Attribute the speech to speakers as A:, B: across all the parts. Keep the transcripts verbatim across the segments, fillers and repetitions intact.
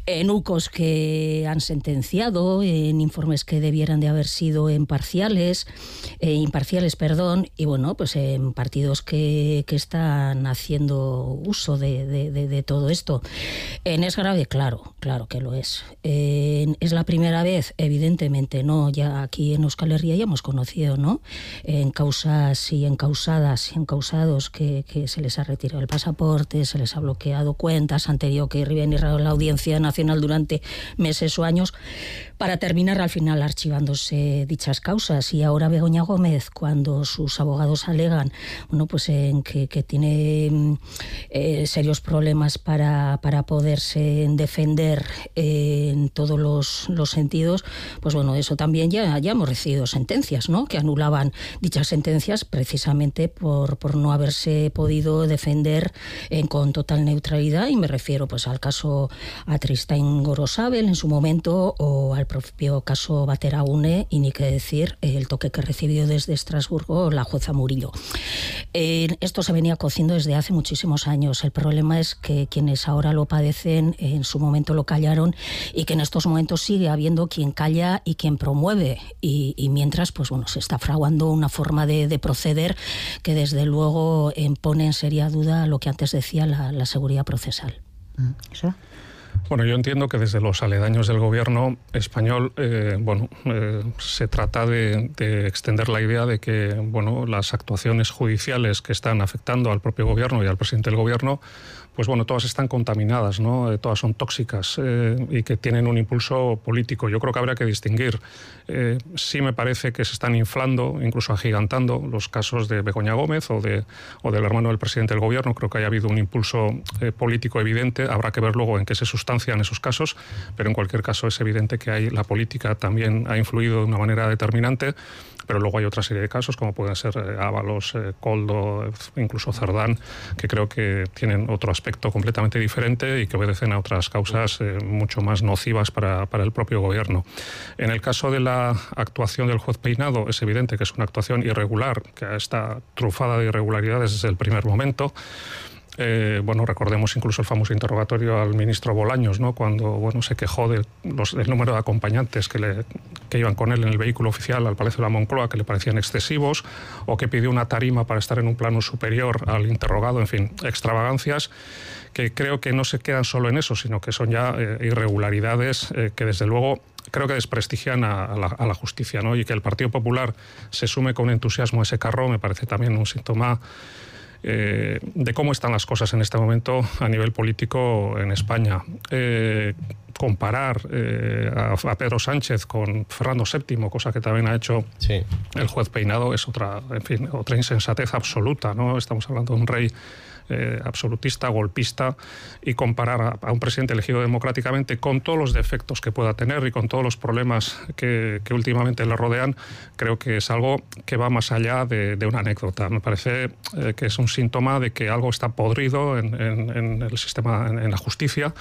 A: en U C Os que han sentenciado, en informes que debieran de haber sido imparciales, eh, imparciales, perdón, y bueno, pues en partidos que, que están haciendo uso de, de, de, de todo esto. En ¿Es grave? Claro, claro que lo es. Eh, ¿Es la primera vez? Evidentemente no. Ya aquí en Euskal Herria ya hemos conocido, ¿no? En causas y encausadas y encausados que, que se les ha retirado el pasaporte, se les ha bloqueado cuentas, han tenido que ir bien a la Audiencia Nacional durante meses o años para terminar al final archivándose dichas causas. Y ahora Begoña Gómez, cuando sus abogados alegan, bueno, pues en que, que tiene eh, serios problemas para, para poderse defender eh, en todos los, los sentidos, pues bueno, eso también ya, ya hemos recibido sentencias, ¿no?, que anulaban dichas sentencias precisamente por, por no haberse podido defender eh, con total neutralidad, y me refiero pues al caso a Tristain Gorosabel en su momento, o al propio caso Bateraune, y ni qué decir el toque que recibió desde Estrasburgo la jueza Murillo. Eh, esto se venía cociendo desde hace muchísimos años. El problema es que quienes ahora lo padecen en su momento lo callaron, y que en estos momentos sigue habiendo quien calla y quien promueve, y, y mientras pues bueno, se está fraguando una forma de, de proceder que desde luego eh, pone en seria duda lo que antes decía la, la seguridad procesal.
B: ¿Sí?
C: Bueno, yo entiendo que desde los aledaños del gobierno español, eh, bueno, eh, se trata de, de extender la idea de que, bueno, las actuaciones judiciales que están afectando al propio gobierno y al presidente del gobierno, pues bueno, todas están contaminadas, ¿no? Eh, todas son tóxicas eh, y que tienen un impulso político. Yo creo que habría que distinguir. Eh, sí me parece que se están inflando, incluso agigantando, los casos de Begoña Gómez o, de, o del hermano del presidente del gobierno. Creo que haya habido un impulso eh, político evidente. Habrá que ver luego en qué se sustancian esos casos, pero en cualquier caso es evidente que hay, la política también ha influido de una manera determinante. Pero luego hay otra serie de casos, como pueden ser eh, Ábalos, eh, Koldo, eh, incluso Cerdán, que creo que tienen otro aspecto completamente diferente y que obedecen a otras causas eh, mucho más nocivas para, para el propio gobierno. En el caso de la actuación del juez Peinado, es evidente que es una actuación irregular, que está trufada de irregularidades desde el primer momento. Eh, bueno, recordemos incluso el famoso interrogatorio al ministro Bolaños, ¿no?, cuando bueno, se quejó de los, del número de acompañantes que, le, que iban con él en el vehículo oficial al Palacio de la Moncloa, que le parecían excesivos, o que pidió una tarima para estar en un plano superior al interrogado. En fin, extravagancias que creo que no se quedan solo en eso, sino que son ya eh, irregularidades eh, que desde luego creo que desprestigian a, a, la, a la justicia, ¿no? Y que el Partido Popular se sume con entusiasmo a ese carro me parece también un síntoma Eh, de cómo están las cosas en este momento a nivel político en España. Eh, comparar eh, a, a Pedro Sánchez con Fernando séptimo, cosa que también ha hecho sí. el juez Peinado, es otra, en fin, otra insensatez absoluta, ¿no? Estamos hablando de un rey Eh, absolutista, golpista, y comparar a, a un presidente elegido democráticamente con todos los defectos que pueda tener y con todos los problemas que, que últimamente le rodean, creo que es algo que va más allá de, de una anécdota. Me parece eh, que es un síntoma de que algo está podrido en, en, en el sistema, en, en la justicia.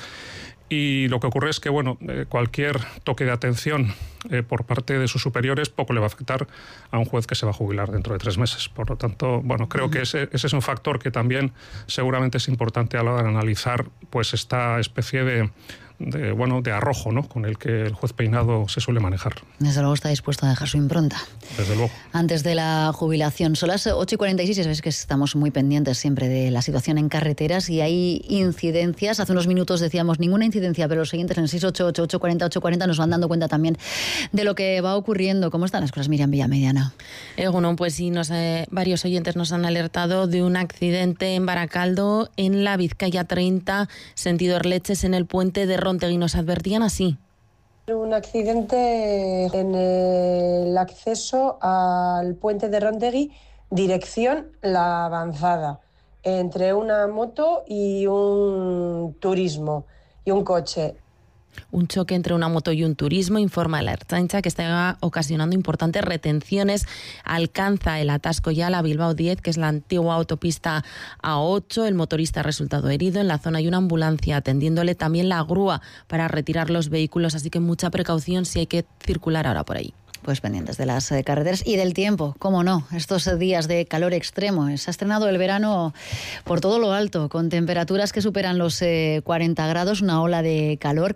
C: Y lo que ocurre es que, bueno, eh, cualquier toque de atención eh, por parte de sus superiores poco le va a afectar a un juez que se va a jubilar dentro de tres meses. Por lo tanto, bueno, creo que ese, ese es un factor que también seguramente es importante a la hora de analizar pues esta especie de, de, bueno, de arrojo, ¿no?, con el que el juez Peinado se suele manejar.
B: Desde luego está dispuesto a dejar su impronta.
C: Desde luego.
B: Antes de la jubilación. Son las ocho y cuarenta y seis, sabes que estamos muy pendientes siempre de la situación en carreteras y hay incidencias. Hace unos minutos decíamos ninguna incidencia, pero los siguientes en el seis ocho ocho, ocho cuatro cero, ocho cuarenta nos van dando cuenta también de lo que va ocurriendo. ¿Cómo están las cosas, Miriam Villamediana?
D: Eh, bueno, pues sí, nos, eh, varios oyentes nos han alertado de un accidente en Baracaldo, en la Vizcaya treinta, sentido Erleches, en el puente de Rontegui. Nos advertían así.
E: Un accidente en el acceso al puente de Rontegui, dirección La Avanzada, entre una moto y un turismo y un coche.
D: Un choque entre una moto y un turismo, informa la Ertzaintza, que está ocasionando importantes retenciones. Alcanza el atasco ya la Bilbao diez, que es la antigua autopista A ocho. El motorista ha resultado herido. En la zona hay una ambulancia atendiéndole, también la grúa para retirar los vehículos, así que mucha precaución si hay que circular ahora por ahí.
B: Pues pendientes de las eh, carreteras y del tiempo, cómo no, estos días de calor extremo. Se ha estrenado el verano por todo lo alto, con temperaturas que superan los eh, cuarenta grados, una ola de calor